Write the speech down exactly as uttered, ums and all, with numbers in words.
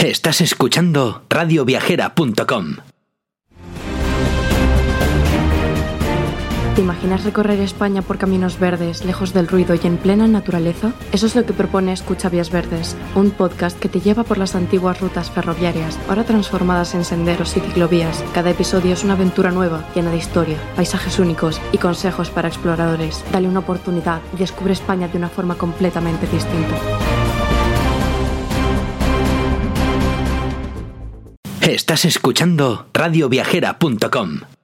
Estás escuchando radio viajera punto com. ¿Te imaginas recorrer España por caminos verdes, lejos del ruido y en plena naturaleza? Eso es lo que propone Escucha Vías Verdes, un podcast que te lleva por las antiguas rutas ferroviarias, ahora transformadas en senderos y ciclovías. Cada episodio es una aventura nueva, llena de historia, paisajes únicos y consejos para exploradores. Dale una oportunidad y descubre España de una forma completamente distinta. Estás escuchando radio viajera punto com.